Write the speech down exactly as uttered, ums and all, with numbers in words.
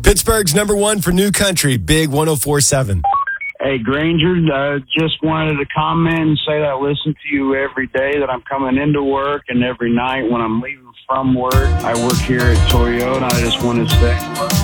Pittsburgh's number one for new country, Big one oh four point seven. Hey, Granger, uh, just wanted to comment and say that I listen to you every day that I'm coming into work and every night when I'm leaving from work. I work here at Toyota. I just want to say